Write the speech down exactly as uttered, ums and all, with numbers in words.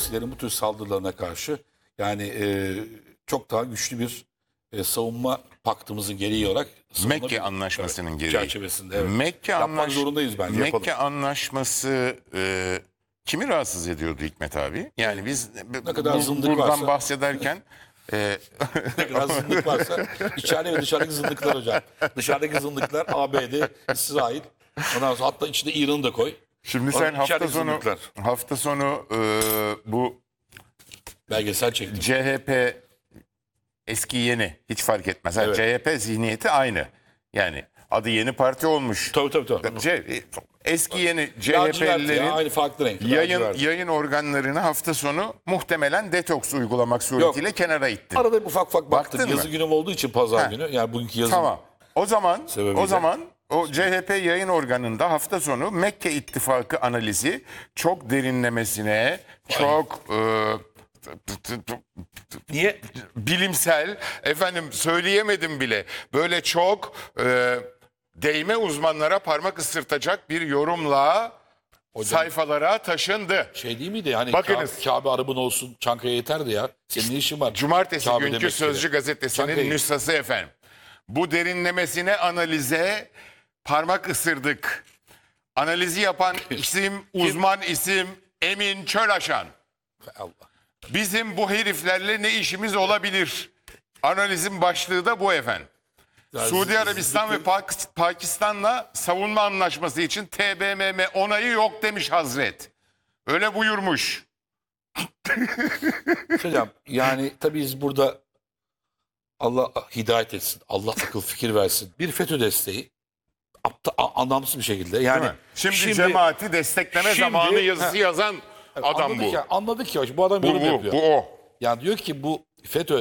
Husilerin bu tür saldırılarına karşı yani e, çok daha güçlü bir e, savunma paktımızın gereği olarak Mekke Anlaşması'nın evet, gereği. çerçevesinde evet. Mekke, Yapmak anlaş... zorundayız bence. Mekke yapalım. Anlaşması e, kimi rahatsız ediyordu Hikmet abi? Yani biz Ne kadar bu, zındık buradan varsa- bahsederken e, Ne kadar zındık varsa içeride ve dışarıdaki zındıklar hocam. Dışarıdaki zındıklar A B D, İsrail. Ondan sonra hatta içinde İran'ı da koy. şimdi Sonra sen hafta içerideki sonu zındıklar. hafta sonu e, bu Belgesel çektim. C H P eski yeni hiç fark etmez. Ha, Evet. C H P zihniyeti aynı. Yani adı yeni parti olmuş. Tabii tabii tabii. C- eski yeni Lacivert ya, C H P'lilerin aynı farklı renk. yayın Lacivert. yayın organlarını hafta sonu muhtemelen detoks uygulamak suretiyle kenara itti. Arada bir ufak ufak baktım. Baktın Yazı mı? günüm olduğu için pazar Ha. günü. Yani bugünkü yazım. Tamam. O zaman Sebebiyle. o zaman o C H P yayın organında hafta sonu Mekke İttifakı analizi çok derinlemesine, çok e, Niye? bilimsel, efendim söyleyemedim bile. Böyle çok e, değme uzmanlara parmak ısırtacak bir yorumla sayfalara taşındı. Şey değil miydi? Hani Bakınız. Kabe, Kabe arabın olsun Çankaya yeterdi ya. Senin ne işin var? Cumartesi Kabe günkü demek Sözcü ki. gazetesinin Çankayı. nüshası efendim. Bu derinlemesine analize parmak ısırdık. Analizi yapan isim, uzman isim Emin Çölaşan. Allah. Bizim bu heriflerle ne işimiz olabilir? Analizin başlığı da bu efendim. Yani Suudi siz- Arabistan ve Pak- Pakistan'la savunma anlaşması için T B M M onayı yok demiş Hazret. Öyle buyurmuş. Hocam yani tabii biz burada Allah hidayet etsin. Allah akıl fikir versin. Bir FETÖ desteği apta, a- anlamsız bir şekilde. Yani Değil mi? Şimdi, cemaati destekleme şimdi- zamanı yazısı Ha. yazan adam anladık bu. Ya, anladık ya. Bu adam Bu, yorum bu, yapıyor. bu o. Yani diyor ki bu FETÖ